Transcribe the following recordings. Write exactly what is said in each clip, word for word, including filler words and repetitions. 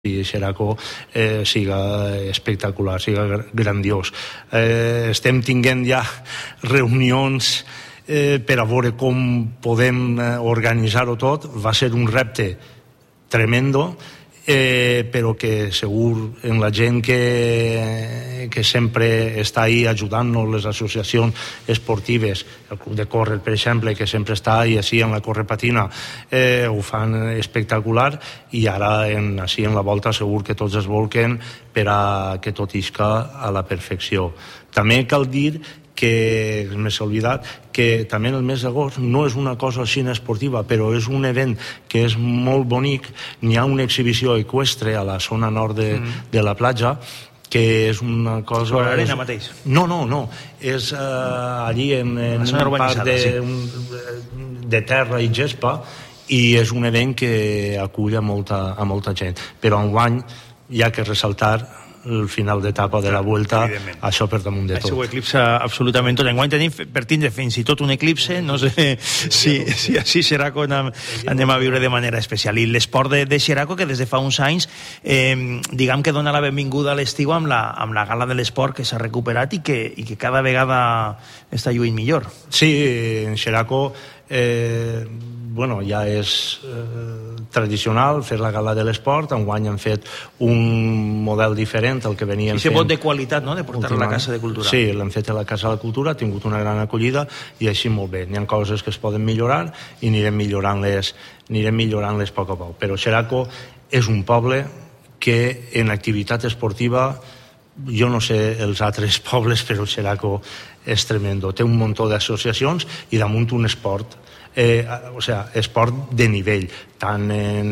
i Xeraco eh, siga espectacular, siga grandiós. Eh, estem tinguent ja reunions eh, per a veure com podem organitzar-ho tot. Va ser un repte tremendo, eh, però que segur en la gent que, que sempre està ahí ajudant-nos, les associacions esportives, el club de córrer, per exemple, que sempre està ahí, així en la correpatina, eh, ho fan espectacular, i ara en, així en la volta segur que tots es volquen per a que tot isca a la perfecció. També cal dir que m'he oblidat que també el mes d'agost no és una cosa així esportiva, però és un event que és molt bonic. N'hi ha una exhibició eqüestre a la zona nord de, mm. de la platja, que és una cosa... Sobre l'arena mateix? No, no, no. És uh, allí en, en un parc de, sí. un, de terra i gespa, i és un event que acull a molta, a molta gent. Però enguany hi ha que ressaltar el final d'etapa de la Vuelta, això per damunt de tot. Això ho eclipsa absolutament tot. Enguany tenim per tindre fins i tot un eclipse, no sé si, si així Xeraco anem, anem a viure de manera especial. I l'esport de, de Xeraco, que des de fa uns anys eh, diguem que dona la benvinguda a l'estiu amb la, amb la gala de l'esport que s'ha recuperat i que, i que cada vegada està lluint millor. Sí, en Xeraco eh, bueno, ja és eh, tradicional fer la gala de l'esport. Enguany han fet un model diferent al que venien fent. I ser vot de qualitat, no?, de portar-lo a la Casa de Cultura. Sí, l'hem fet a la Casa de la Cultura, ha tingut una gran acollida i així molt bé. N'hi ha coses que es poden millorar i anirem millorant-les anirem millorant-les a poc a poc. Però Xeraco és un poble que en activitat esportiva, jo no sé els altres pobles, però Xeraco és tremendo. Té un muntó d'associacions i damunt un esport. Eh, o sea, esport de nivell, tant en,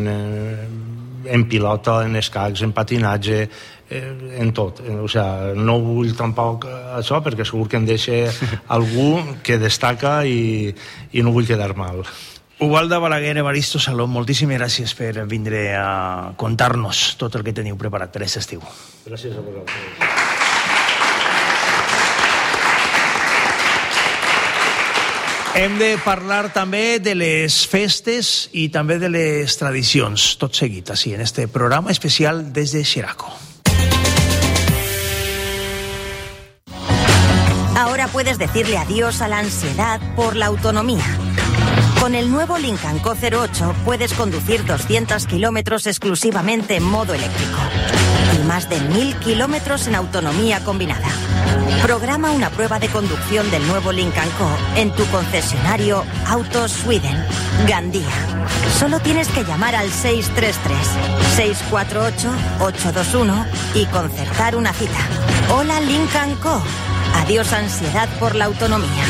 en pilota, en escacs, en patinatge, eh, en tot. O sea, no vull tampoc això, perquè segur que em deixa algú que destaca i, i no vull quedar mal. Ubaldo Balaguer, Evaristo Salom, moltíssimes gràcies per vindre a contar-nos tot el que teniu preparat per aquest estiu. Gràcies a vosaltres. Hem de parlar també de les festes i també de les tradicions, tot seguit, així, en este programa especial des de Xeraco. Ahora puedes decirle adiós a la ansiedad por la autonomía. Con el nuevo Lincoln Co cero ocho puedes conducir doscientos kilómetros exclusivamente en modo eléctrico y más de mil kilómetros en autonomía combinada. Programa una prueba de conducción del nuevo Lincoln Co en tu concesionario Autos Sweden, Gandía. Solo tienes que llamar al seis tres tres, seis cuatro ocho, ocho dos uno y concertar una cita. Hola Lincoln Co. Adiós ansiedad por la autonomía.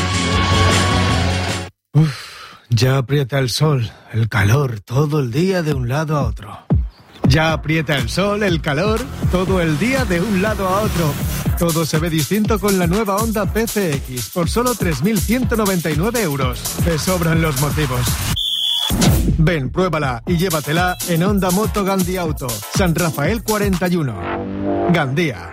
Uf. Ya aprieta el sol, el calor, todo el día de un lado a otro. Ya aprieta el sol, el calor, todo el día de un lado a otro. Todo se ve distinto con la nueva Honda P C X por solo tres mil ciento noventa y nueve euros. Te sobran los motivos. Ven, pruébala y llévatela en Honda Moto Gandía Auto, San Rafael cuarenta y uno. Gandía.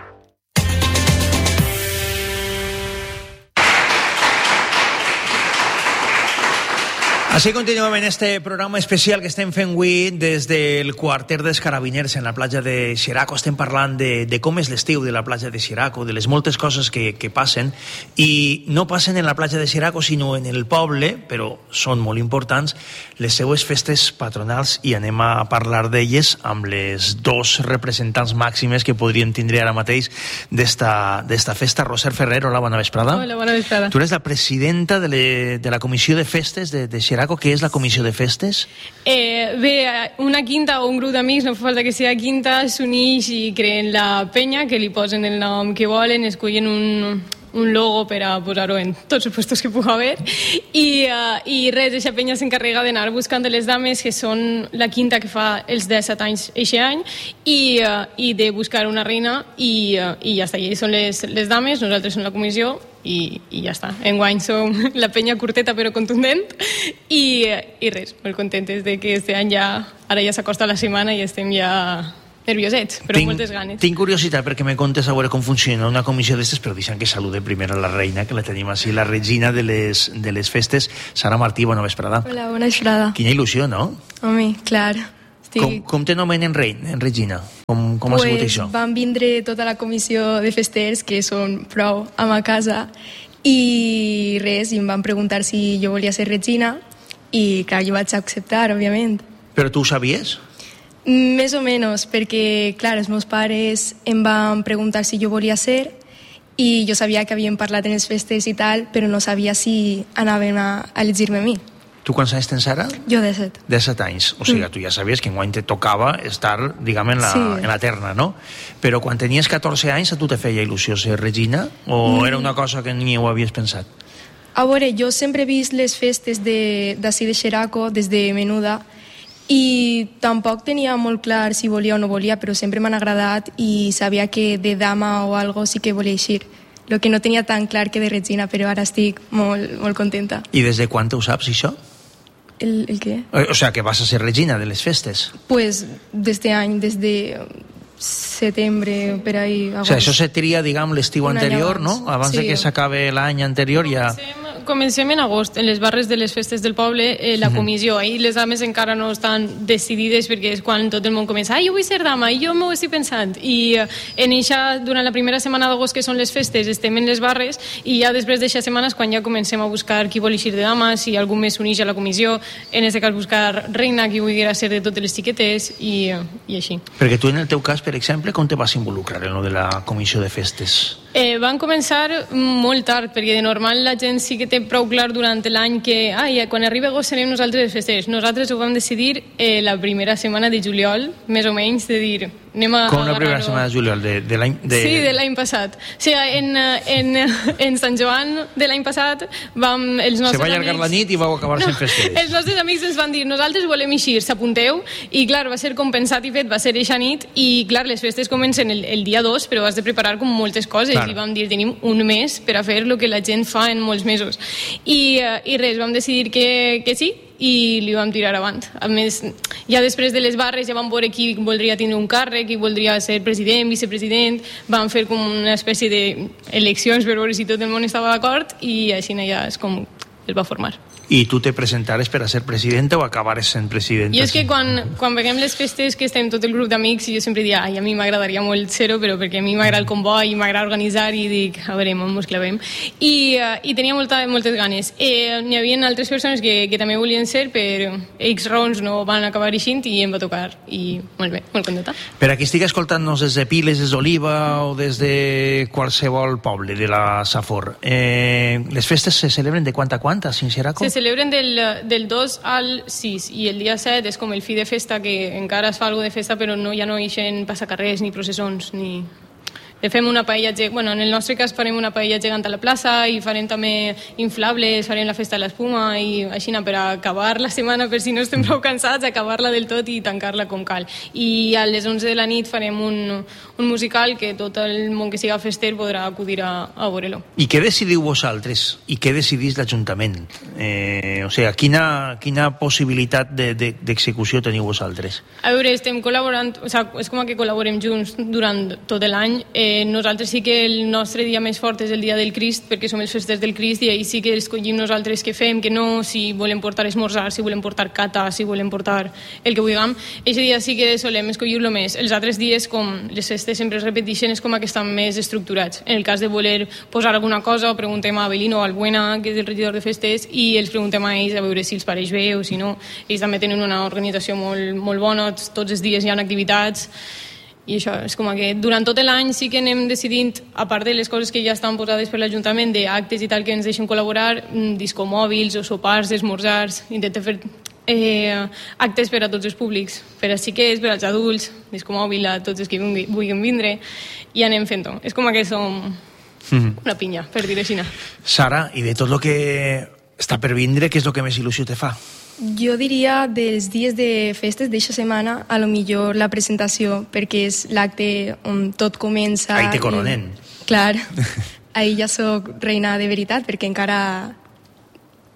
Així continuem en este programa especial que estem fent avui des del quarter dels Carabiners en la platja de Xeraco. Estem parlant de, de com és l'estiu de la platja de Xeraco, de les moltes coses que, que passen, i no passen en la platja de Xeraco sinó en el poble, però són molt importants les seues festes patronals, i anem a parlar d'elles amb les dos representants màximes que podríem tindre ara mateix d'esta, d'esta festa. Roser Ferrer, hola, bona vesprada. Hola, bona vesprada. Tu eres la presidenta de, le, de la comissió de festes de, de Xeraco. Què és la comissió de festes? Eh, bé, una quinta o un grup d'amics, no fa falta que sigui quinta, s'unix i creen la penya, que li posen el nom que volen, escollen un, un logo per a posar-ho en tots els puestos que pugui haver, i, uh, i res, aquesta penya s'encarrega d'anar buscant les dames, que són la quinta que fa els disset anys eixe any, i, uh, i de buscar una reina, i, uh, i ja està, i són les, les dames, nosaltres som la comissió, i, i ja està. Enguany som la penya curteta però contundent, i, i res, molt contentes de que este any ja, ara ja s'acosta la setmana i estem ja nerviosets, però tinc, moltes ganes. Tinc curiositat perquè me contes a veure com funciona una comissió d'estes, però deixant que salude primer a la reina, que la tenim així, la regina de les, de les festes, Sara Martí, bona vesprada. Hola, bona vesprada. Quina il·lusió, no? Home, clar. estic... Com, com t'anomenen rei, en Regina? Com, com pues, ha sigut això? Van vindre tota la comissió de festers, que són prou a ma casa, i res, i em van preguntar si jo volia ser Regina, i clar, jo vaig acceptar, òbviament. Però tu ho sabies? Més o menys, perquè, clar, els meus pares em van preguntar si jo volia ser i jo sabia que havíem parlat en les festes i tal, però no sabia si anaven a elegir-me a mi. Tu quants anys tens ara? Jo de set. De set anys. O sigui, mm. tu ja sabies que enguany te tocava estar, diguem, en la, sí. en la terna, no? Però quan tenies catorze anys, a tu te feia il·lusió ser Regina? O mm. era una cosa que ni ho havies pensat? A veure, jo sempre he vist les festes d'ací de, de Xeraco, des de menuda, i tampoc tenia molt clar si volia o no volia, però sempre m'han agradat i sabia que de dama o algo sí que volia eixir. El que no tenia tan clar que de Regina, però ara estic molt, molt contenta. I des de quan ho saps, això? El, el què? O sea, que vas a ser Regina de les festes? Pues d'este any, des de setembre, per ahí... O sea, això se tria, diguem, l'estiu anterior, no? Abans sí. de que s'acabe l'any anterior ja... Comencem, comencem en agost, en les barres de les festes del poble, eh, la comissió. Ahir les dames encara no estan decidides perquè és quan tot el món comença. Ah, jo vull ser dama, i jo m'ho estic pensant. I eh, en eixa, durant la primera setmana d'agost, que són les festes, estem en les barres, i ja després d'eixa setmana és quan ja comencem a buscar qui vol eixir de dama, si algú més s'uneix a la comissió, en aquest cas buscar reina, qui vulgui ser de totes les xiquetes, i, i així. Perquè tu, en el teu cas, per exemple, com te vas involucrar en lo de la comissió de festes? Eh, van començar molt tard, perquè de normal la gent sí que té prou clar durant l'any que ai, quan arriba agost serem nosaltres els festers. Nosaltres ho vam decidir eh, la primera setmana de juliol, més o menys, de dir... Anem a com la primera setmana de juliol de, de l'any... De... Sí, de l'any passat. O sigui, en, en, en Sant Joan de l'any passat vam... Els nostres Se va allargar amics... la nit i vau acabar no, sent festers. Els nostres amics ens van dir, nosaltres volem eixir, s'apunteu, i clar, va ser compensat i fet, va ser eixa nit, i clar, les festes comencen el, el dia dos, però has de preparar com moltes coses, clar. I vam dir, tenim un mes per a fer el que la gent fa en molts mesos. I, uh, i res, vam decidir que, que sí, i li vam tirar avant. A més, ja després de les barres ja vam veure qui voldria tindre un càrrec, qui voldria ser president, vicepresident, vam fer com una espècie d'eleccions per veure si tot el món estava d'acord, i així ja és com es va formar. I tu te presentares per a ser presidenta o acabares sent presidenta? I és que quan, quan veiem les festes que estem tot el grup d'amics, jo sempre dic, ai, a mi m'agradaria molt ser-ho, però perquè a mi m'agrada el comboi i m'agrada organitzar, i dic, a veure, mos clavem. I, uh, i tenia molta, moltes ganes. Eh, n'hi havia altres persones que, que també volien ser, però X raons no van acabar eixint i em va tocar. I molt bé, molt contenta. Per aquí estic escoltant-nos des de Piles, des d'Oliva o des de qualsevol poble de la Safor. Eh, les festes se celebren de quant a quant a Xeraco? Se celebren del, del dos al sis, i el dia set és com el fi de festa, que encara es fa alguna de festa, però no, ja no eixen passacarrers ni processons ni... Fem una paella, bueno, en el nostre cas farem una paella gegant a la plaça, i farem també inflables, farem la festa de l'espuma, i així per acabar la setmana, per si no estem prou cansats, acabar-la del tot i tancar-la com cal. I a les onze de la nit farem un, un musical que tot el món que siga fester podrà acudir a, a veure-lo. I què decidiu vosaltres? I què decidís l'Ajuntament? Eh, o sigui, quina, quina possibilitat d'execució de, de, teniu vosaltres? A veure, estem col·laborant, o sigui, és com que col·laborem junts durant tot l'any. Eh, nosaltres sí que el nostre dia més fort és el dia del Crist, perquè som els festers del Crist, i ahir sí que escollim nosaltres què fem, què no, si volem portar esmorzar, si volem portar cata, si volem portar el que vulguem. Aquest dia sí que solem escollir-lo més. Els altres dies, com les festes sempre es repeteixen, és com que estan més estructurats. En el cas de voler posar alguna cosa, preguntem a Abelino o a Albuena, que és el regidor de festes, i els preguntem a ells a veure si els pareix bé o si no. Ells també tenen una organització molt, molt bona, tots els dies hi ha activitats. I això, és com que durant tot l'any sí que anem decidint, a part de les coses que ja estan posades per l'Ajuntament, d'actes i tal que ens deixen col·laborar, discomòbils o sopars, esmorzars, intentem fer eh, actes per a tots els públics, per a xiquets, per als adults, discomòbil a tots els que vulguin vindre, i anem fent-ho. És com que som una pinya, per dir així. Sara, i de tot el que està per vindre, què és el que més il·lusió te fa? Jo diria dels dies de festes d'eixa setmana, a lo millor la presentació, perquè és l'acte on tot comença. Ahí te coronen. I, clar, ahí ja soc reina de veritat, perquè encara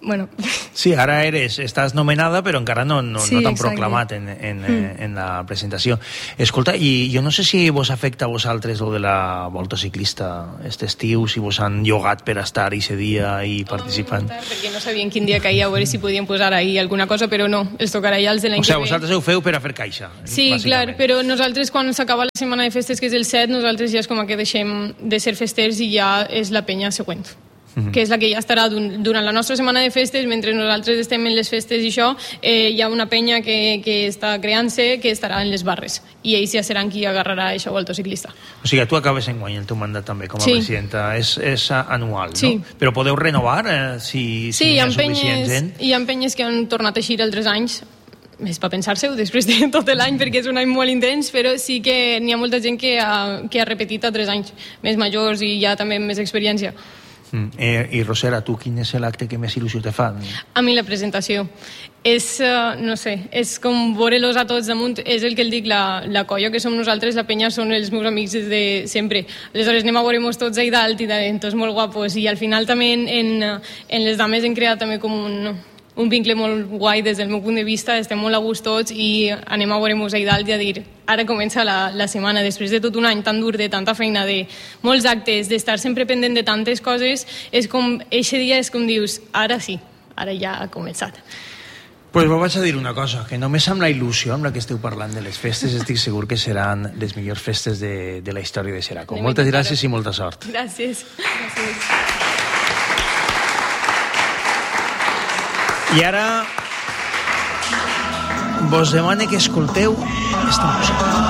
Bueno. Sí, ara eres, estàs nomenada, però encara no, no, sí, no t'han exacte. proclamat en, en, mm. en la presentació. Escolta, i jo no sé si vos afecta a vosaltres lo de la volta ciclista este estiu, si vos han llogat per estar ese dia i participant. No, perquè no sabien quin dia caia, a veure si podien posar ahí alguna cosa, però no, els tocarà ja els de l'any o sigui, que ve. vosaltres ho feu per a fer caixa. Sí, clar, però nosaltres quan s'acaba la setmana de festes, que és el set, nosaltres ja és com que deixem de ser festers i ja és la penya següent. Mm-hmm. que és la que ja estarà durant la nostra setmana de festes, mentre nosaltres estem en les festes i això, eh, hi ha una penya que, que està creant-se que estarà en les barres, i ells ja seran qui agarrarà això volta ciclista. O sigui, tu acabes enguany el teu mandat també com a sí. presidenta, és, és anual, sí. no? Però podeu renovar eh, si, si sí, hi ha penyes, suficient gent? Hi ha penyes que han tornat a eixir altres anys, és per pensar-se-ho després de tot l'any, perquè és un any molt intens, però sí que n'hi ha molta gent que ha, que ha repetit altres anys, més majors i ja també amb més experiència. Mm. Eh, I Rosera, tu quin és l'acte que més il·lusió te fa? A mi la presentació. És, uh, no sé, és com veure-los a tots damunt, és el que el dic, la, la colla que som nosaltres, la penya són els meus amics des de sempre. Aleshores anem a veure-nos tots ahí dalt i de, tots molt guapos, i al final també en, en, en les dames hem creat també com un, un vincle molt guai des del meu punt de vista, estem molt a gust tots i anem a veure-nos ahí dalt i a dir ara comença la, la setmana, després de tot un any tan dur, de tanta feina, de molts actes, d'estar sempre pendent de tantes coses, és com, eixe dia és com dius, ara sí, ara ja ha començat. Pues vos vaig a dir una cosa, que només amb la il·lusió amb la que esteu parlant de les festes estic segur que seran les millors festes de, de la història de Xeraco. Moltes gràcies i molta sort. Gràcies. Gràcies. I ara vos demane que escolteu esta música.